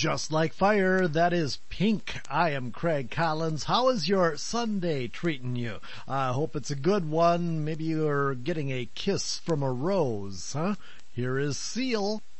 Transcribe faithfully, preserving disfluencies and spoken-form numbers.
Just like fire, that is Pink. I am Craig Collins. How is your Sunday treating you? I hope it's a good one. Maybe you're getting a kiss from a rose, huh? Here is Seal.